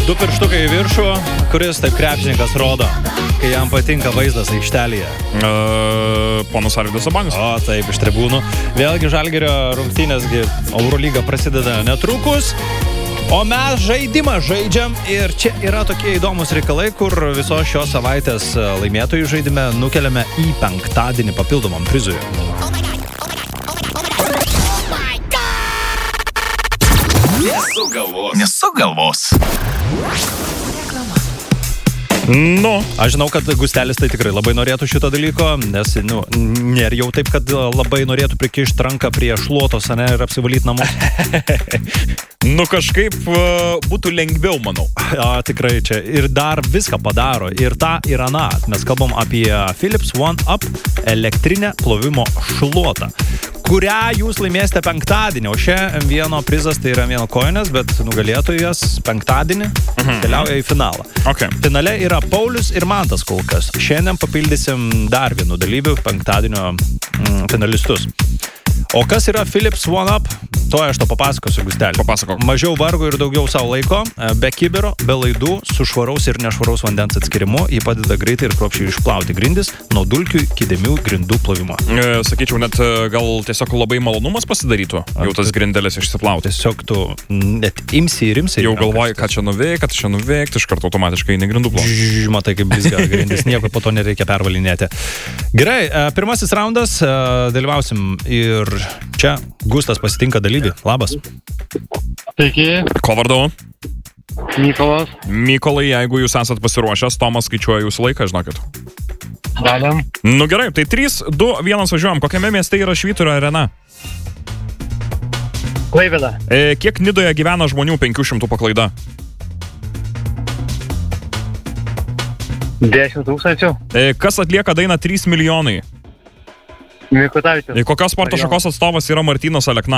Du pirštukai į viršų, kuris taip krepšininkas rodo, kai jam patinka vaizdas aikštelėje. Ponas Arvydas Sabonis. O, taip, iš tribūnų. Vėlgi Žalgirio rungtynėsgi Eurolyga prasideda netrukus. O mes žaidimą žaidžiam ir čia yra tokie įdomus reikalai, kur visos šios savaitės laimėtojų žaidime nukeliame į penktadienį papildomam prizui. Nesugalvos. Nu. Aš žinau, kad Gustelis tai tikrai labai norėtų šito dalyko, nes, nėra jau taip, kad labai norėtų prikišti ranką prie šluotos, ane, ir apsivalyti namus. Nu, kažkaip būtų lengviau, manau. Tikrai čia. Ir dar viską padaro. Ir tą, ir aną. Mes kalbam apie Philips One Up elektrinę plovimo šluotą, kurią jūs laimėsite penktadienį. O čia M1 prizas tai yra vieno koinės, bet nugalėtojas penktadienį keliauja į finalą. Okay. Finale yra Paulius ir Mantas kol kas. Šiandien papildysim dar vienu dalyviu penktadienio finalistus. O kas yra Philips One Up? To aš to papasakosiu, Gustelį. Papasakok. Mažiau vargo ir daugiau savo laiko, be kibiro, be laidų, su švaraus ir nešvaraus vandens atskirimu, jį padeda greitai ir kruopščiai išplauti grindis nuo dulkių iki dėmių grindų plovimo. Sakyčiau, net gal tiesiog labai malonumas pasidarytų, jau tas grindelis išsiplauti. Tiesiog tu net imsi ir imsi. Jau galvoji, ką čia nuveikti, iš karto automatiškai eini grindų plovti. Matai, kaip blizga grindis, nieko po to nereikia pervalinėti. Gerai, pirmasis raundas, dalyvausim ir čia Gustas pasitinka dalyvį. Labas. Sveiki. Ko vardu? Mykolas. Mykolai, jeigu jūs esat pasiruošęs, Tomas skaičiuoja jūsų laiką, žinokit. Galim. Nu gerai, tai 3, 2, 1 važiuojam. Kokiame mieste yra Švyturio arena? Klaipėda. Kiek Nidoje gyvena žmonių 500 paklaida? 10 000. Kas atlieka dainą 3 milijonai? Mikutavičius. Kokios sporto šakos atstovas yra Martynas Alekna?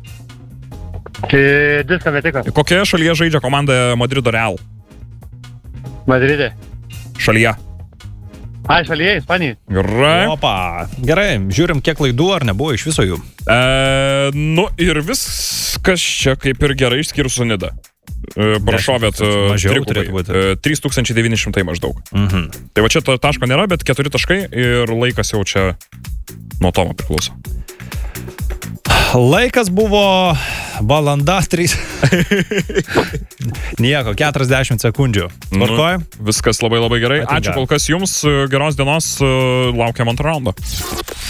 Disko metikas. Kokioje šalyje žaidžia komanda Madrido Real? Madride. Šalyje. Šalyje, Ispanijai. Gerai. Opa. Gerai, žiūrim, kiek klaidų ar nebuvo iš viso jų. Nu ir viskas čia kaip ir gerai išskyrus su Nida. Prašovėt mažiau turėtų būti. 3900 maždaug. Tai va čia taško nėra, bet 4 taškai ir laikas jau čia nuo Tomo priklauso. Laikas buvo valanda 3. Nieko, 40 sekundžių. Tvarkoj? Viskas labai labai gerai. Ačiū kol kas jums. Geros dienos. Laukiam antrą raundą.